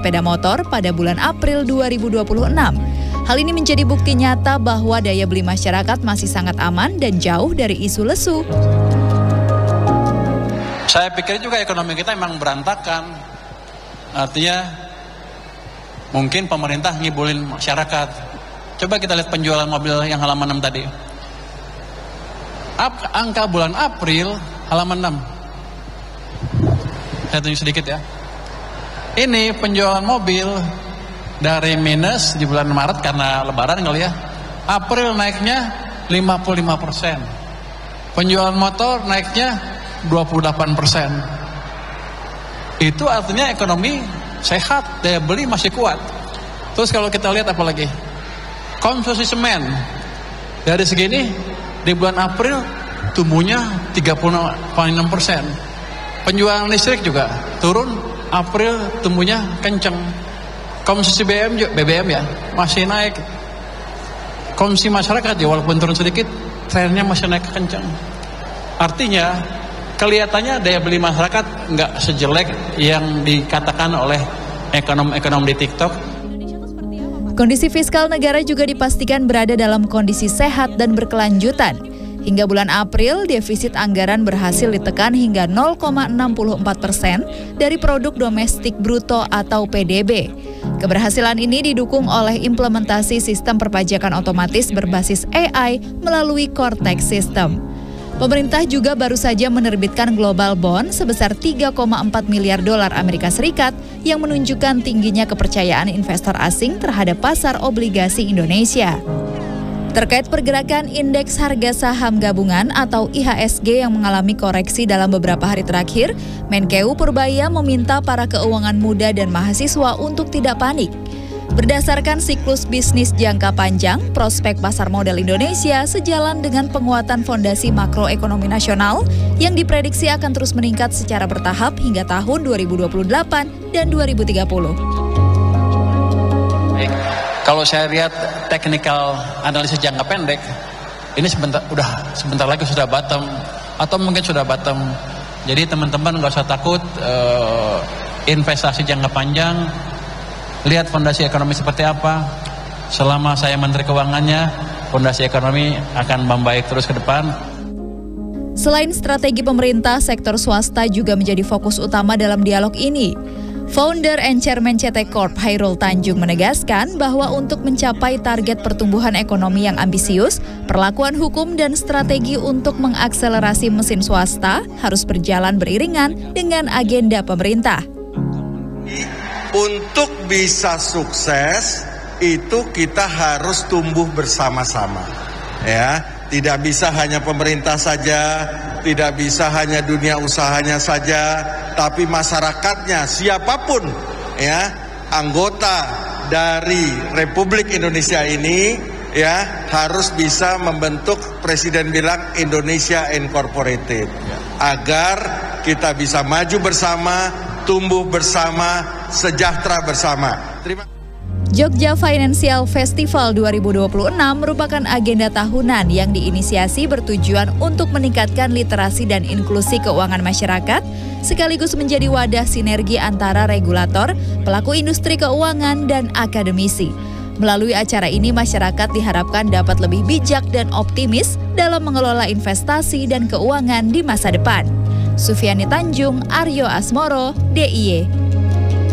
sepeda motor pada bulan April 2026. Hal ini menjadi bukti nyata bahwa daya beli masyarakat masih sangat aman dan jauh dari isu lesu. Saya pikir juga ekonomi kita memang berantakan. Artinya mungkin pemerintah ngibulin masyarakat. Coba kita lihat penjualan mobil yang halaman 6 tadi. Angka bulan April halaman 6. Saya tunjuk sedikit ya. Ini penjualan mobil dari minus di bulan Maret karena lebaran kali ya. April naiknya 55%. Penjualan motor naiknya 28%. Itu artinya ekonomi sehat, daya beli masih kuat. Terus kalau kita lihat apa lagi? Konsumsi semen. Dari segini di bulan April tumbuhnya 30,6%. Penjualan listrik juga turun, April tumbuhnya kenceng. Konsumsi BBM ya masih naik. Konsumsi masyarakat ya walaupun turun sedikit, trennya masih naik kenceng. Artinya kelihatannya daya beli masyarakat nggak sejelek yang dikatakan oleh ekonom-ekonom di TikTok. Kondisi fiskal negara juga dipastikan berada dalam kondisi sehat dan berkelanjutan. Hingga bulan April, defisit anggaran berhasil ditekan hingga 0,64% dari produk domestik bruto atau PDB. Keberhasilan ini didukung oleh implementasi sistem perpajakan otomatis berbasis AI melalui Cortex System. Pemerintah juga baru saja menerbitkan global bond sebesar 3,4 miliar dolar Amerika Serikat yang menunjukkan tingginya kepercayaan investor asing terhadap pasar obligasi Indonesia. Terkait pergerakan indeks harga saham gabungan atau IHSG yang mengalami koreksi dalam beberapa hari terakhir, Menkeu Purbaya meminta para keuangan muda dan mahasiswa untuk tidak panik. Berdasarkan siklus bisnis jangka panjang, prospek pasar modal Indonesia sejalan dengan penguatan fondasi makroekonomi nasional yang diprediksi akan terus meningkat secara bertahap hingga tahun 2028 dan 2030. Kalau saya lihat teknikal analisis jangka pendek, ini sebentar lagi sudah bottom atau mungkin sudah bottom. Jadi teman-teman nggak usah takut investasi jangka panjang. Lihat fondasi ekonomi seperti apa. Selama saya Menteri Keuangannya, fondasi ekonomi akan membaik terus ke depan. Selain strategi pemerintah, sektor swasta juga menjadi fokus utama dalam dialog ini. Founder and Chairman CT Corp Hairul Tanjung menegaskan bahwa untuk mencapai target pertumbuhan ekonomi yang ambisius, perlakuan hukum dan strategi untuk mengakselerasi mesin swasta harus berjalan beriringan dengan agenda pemerintah. Untuk bisa sukses itu kita harus tumbuh bersama-sama, ya. Tidak bisa hanya pemerintah saja, tidak bisa hanya dunia usahanya saja, tapi masyarakatnya, siapapun, ya, anggota dari Republik Indonesia ini, ya, harus bisa membentuk, Presiden bilang Indonesia Incorporated, agar kita bisa maju bersama, tumbuh bersama, sejahtera bersama. Jogja Financial Festival 2026 merupakan agenda tahunan yang diinisiasi bertujuan untuk meningkatkan literasi dan inklusi keuangan masyarakat, sekaligus menjadi wadah sinergi antara regulator, pelaku industri keuangan, dan akademisi. Melalui acara ini, masyarakat diharapkan dapat lebih bijak dan optimis dalam mengelola investasi dan keuangan di masa depan. Sufiani Tanjung, Aryo Asmoro, DIY.